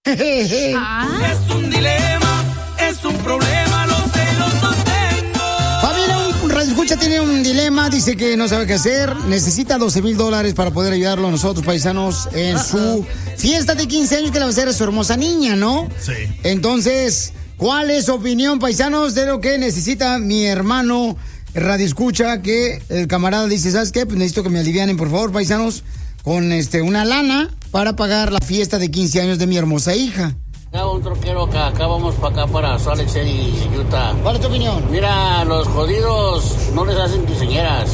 Es un dilema, es un problema, los celos los tengo. Familia, un radioescucha tiene un dilema, dice que no sabe qué hacer, necesita $12,000 para poder ayudarlo a nosotros, paisanos, en su fiesta de 15 años que le va a hacer a su hermosa niña, ¿no? Sí. Entonces, ¿cuál es su opinión, paisanos, de lo que necesita mi hermano radioescucha? Que el camarada dice, ¿sabes qué? Pues necesito que me alivianen, por favor, paisanos, con una lana para pagar la fiesta de 15 años de mi hermosa hija. Un troquero que acá vamos para acá, para Salt Lake City, Utah. ¿Cuál es tu opinión? Mira, los jodidos no les hacen quinceañeras.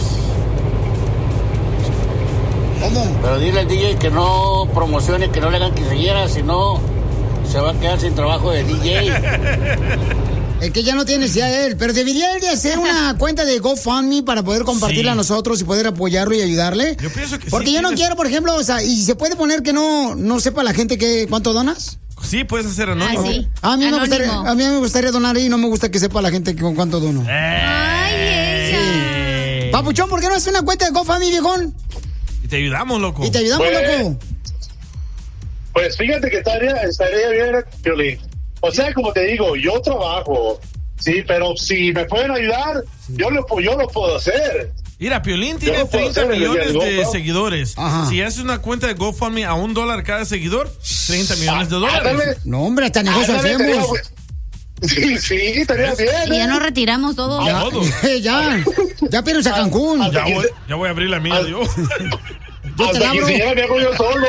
¿Cómo? Pero dile al DJ que no promocione, que no le hagan quinceañeras, si no se va a quedar sin trabajo de DJ. Es que ya no tiene necesidad él, pero debería él de hacer una cuenta de GoFundMe para poder compartirla a nosotros y poder apoyarlo y ayudarle. Yo pienso que porque sí, yo no quiero, por ejemplo, o sea, y se puede poner que no sepa la gente cuánto donas. Sí, puedes hacer anónimo. Sí. A mí me gustaría donar y no me gusta que sepa la gente cuánto dono. Ay, ella. Papuchón, ¿por qué no haces una cuenta de GoFundMe, viejón? Y te ayudamos, loco. Y te ayudamos, loco. Pues fíjate que estaría bien, Piolín. O sea, como te digo, yo trabajo, sí, pero si me pueden ayudar, yo lo puedo hacer. Mira, Piolín tiene 30 millones de seguidores. Ajá. Si haces una cuenta de GoFundMe a $1 cada seguidor, 30 millones de dólares. Ándale. No, hombre, hasta negocio hacemos. Sí, estaría bien. Y ya nos retiramos todos. Ya pierdes a Cancún. Ya voy a abrir la mía, yo. Hasta quinceañera me hago yo solo.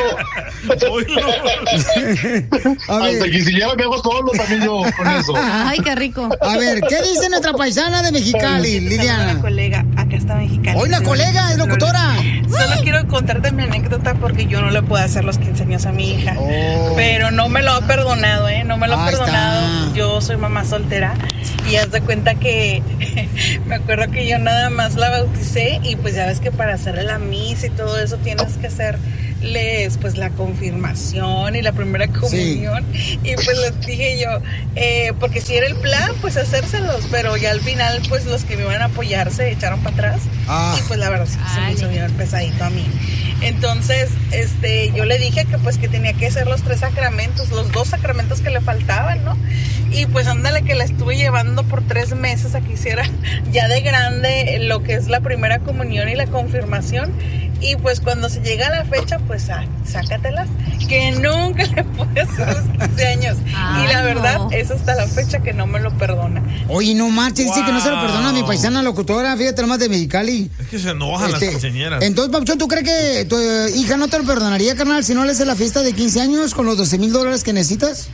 Hasta quinceañera me hago solo también yo con eso. Ay, qué rico. A ver, ¿qué dice nuestra paisana de Mexicali, Liliana? Una colega, acá está Mexicali. Hoy la colega es locutora. Solo quiero contarte mi anécdota porque yo no le puedo hacer los 15 años a mi hija. Pero no me lo ha perdonado, No me lo ha perdonado. Yo soy mamá soltera y haz de cuenta que me acuerdo que yo nada más la bauticé y pues ya ves que para hacerle la misa y todo eso tienes que hacerles pues la confirmación y la primera comunión. Sí. Y pues les dije yo, porque si era el plan, pues hacérselos, pero ya al final pues los que me iban a apoyar se echaron para atrás y pues la verdad se me hizo bien pesadito a mí. Entonces, yo le dije que pues que tenía que hacer los 3 sacramentos, los 2 sacramentos que le faltaban, ¿no? Y pues ándale que la estuve llevando por 3 meses a que hiciera ya de grande lo que es la primera comunión y la confirmación. Y pues cuando se llega a la fecha, pues sácatelas, que nunca le pude hacer los 15 años. Y la verdad, es hasta la fecha que no me lo perdona. Oye, no marches, dice que no se lo perdona a mi paisana locutora, fíjate nomás de Mexicali. Es que se enojan las quinceañeras. Entonces, Papuchón, ¿tú crees que tu hija no te lo perdonaría, carnal, si no le haces la fiesta de 15 años con los $12,000 que necesitas?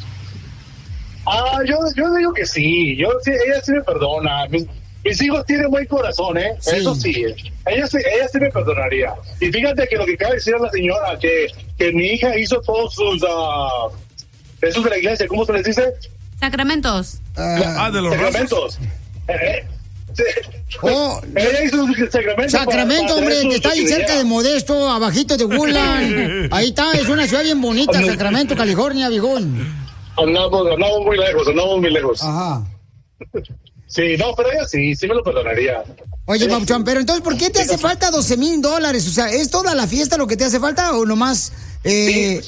Yo digo que sí, ella sí me perdona. Mis hijos tienen buen corazón, Sí. Eso sí. Ella sí me perdonaría. Y fíjate que lo que acaba de decir la señora, que mi hija hizo todos sus... esos de la iglesia, ¿cómo se les dice? Sacramentos. De los sacramentos. Ella hizo sus sacramentos. Sacramento, hombre, que está ahí cerca de Modesto, abajito de Woodland. Ahí está, es una ciudad bien bonita, Sacramento, California, viejón. Andamos muy lejos. Ajá. Sí, no, pero ella sí me lo perdonaría. Oye, Papuchón, pero entonces, ¿por qué te hace falta $12,000? O sea, ¿es toda la fiesta lo que te hace falta o nomás...? Sí,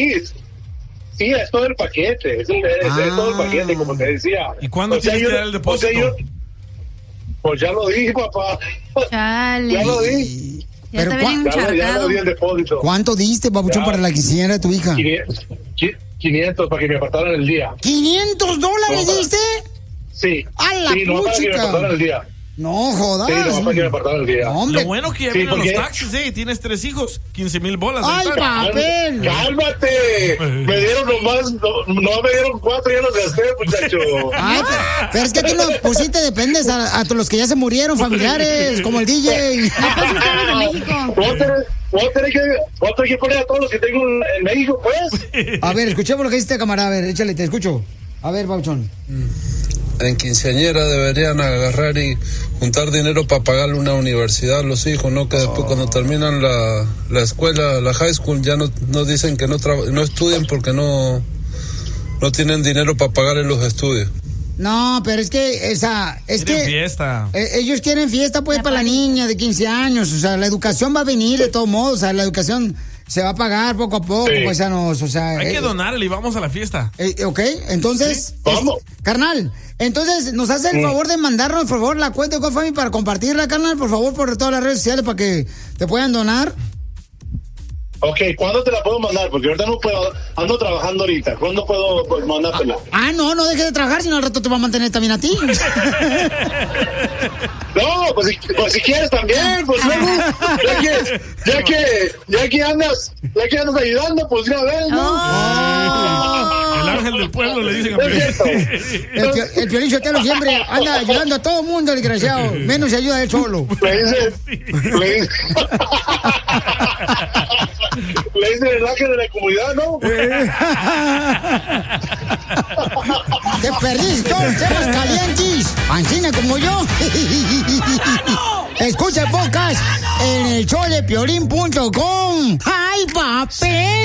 es todo el paquete, es todo el paquete, como te decía. ¿Y cuándo tienes que dar el depósito? Pues ya lo di, papá. Chale. Ya lo di. Ya está bien encharcado. Ya lo di el depósito. ¿Cuánto diste, Papuchón, para la quinceañera de tu hija? 500 para que me apartaran el día. ¿$500 diste? Sí. ¡A la no para que me apartaran el día. No jodas. Sí, no para que me apartaran el día. No, hombre. Lo bueno que ya vienen los taxis, Tienes 3 hijos, 15,000 bolas. ¡Ay, papel! ¡Cálmate! Me dieron nomás, no me dieron 4, ya los gasté, muchacho. Ay, pero es que tú lo pusiste, dependes a los que ya se murieron, familiares, como el DJ. No, pues de México. Voy a tener que poner a todos los que tengo en México, pues. A ver, escuchemos lo que dice este camarada. A ver, échale, te escucho. A ver, Pauchón. En quinceañera deberían agarrar y juntar dinero para pagarle una universidad a los hijos, ¿no? Que después cuando terminan la escuela, la high school, ya no dicen que no estudian porque no tienen dinero para pagarle los estudios. No, pero es que fiesta. Ellos quieren fiesta pues para la niña de 15 años, o sea, la educación va a venir de todos modos, o sea, la educación se va a pagar poco a poco, paisanos, o sea... Hay que donarle y vamos a la fiesta. Ok, entonces... Vamos. Carnal, entonces, ¿nos hace el favor de mandarnos, por favor, la cuenta de GoFundMe para compartirla, carnal? Por favor, por todas las redes sociales para que te puedan donar. Ok, ¿cuándo te la puedo mandar? Porque ahorita no puedo, ando trabajando ahorita. ¿Cuándo puedo mandártela? No dejes de trabajar, si no al rato te va a mantener también a ti. No, pues si quieres también, pues luego, ya que andas ayudando, pues ya ves, ¿no? El ángel del pueblo le dicen a Piolín. El Piolín Sotelo siempre anda ayudando a todo el mundo, desgraciado. Menos se ayuda él solo. Le dicen el ángel de la comunidad, ¿no? Te perdiste todos los temas calientes. Ancina como yo. Escucha el podcast en el show de Piolín.com. ¡Ay, papel!